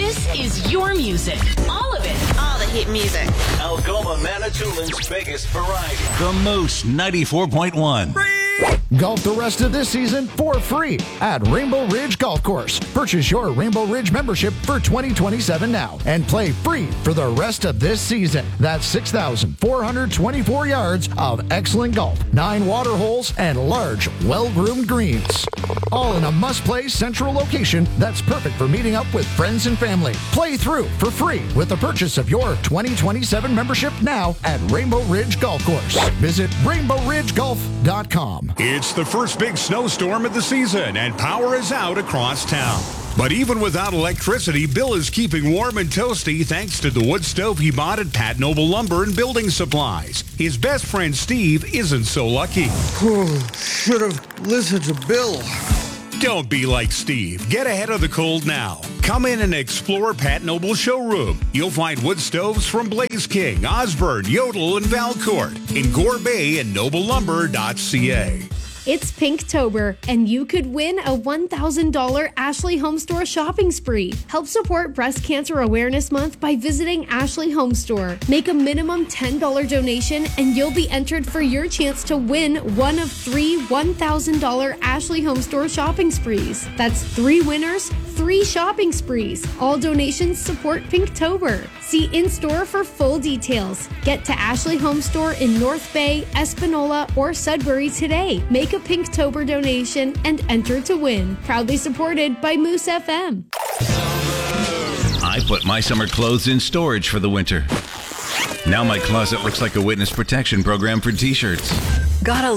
This is your music. All of it. All the hit music. Algoma, Manitoulин's biggest variety. The Moose 94.1. Golf the rest of this season for free at Rainbow Ridge Golf Course. Purchase your Rainbow Ridge membership for 2027 now and play free for the rest of this season. That's 6,424 yards of excellent golf, 9 water holes, and large, well-groomed greens. All in a must-play central location that's perfect for meeting up with friends and family. Play through for free with the purchase of your 2027 membership now at Rainbow Ridge Golf Course. Visit rainbowridgegolf.com. It's the first big snowstorm of the season, and power is out across town. But even without electricity, Bill is keeping warm and toasty thanks to the wood stove he bought at Pat Noble Lumber and Building Supplies. His best friend Steve isn't so lucky. Should have listened to Bill. Don't be like Steve. Get ahead of the cold now. Come in and explore Pat Noble Showroom. You'll find wood stoves from Blaze King, Osborne, Yodel, and Valcourt in Gore Bay and noblelumber.ca. It's Pinktober, and you could win a $1,000 Ashley Home Store shopping spree. Help support Breast Cancer Awareness Month by visiting Ashley Home Store. Make a minimum $10 donation, and you'll be entered for your chance to win one of 3 $1,000 Ashley Home Store shopping sprees. That's 3 winners, 3 shopping sprees. All donations support Pinktober. See in-store for full details. Get to Ashley Home Store in North Bay, Espanola, or Sudbury today. Make a Pinktober donation and enter to win. Proudly supported by Moose FM. I put my summer clothes in storage for the winter. Now my closet looks like a witness protection program for t-shirts. Got a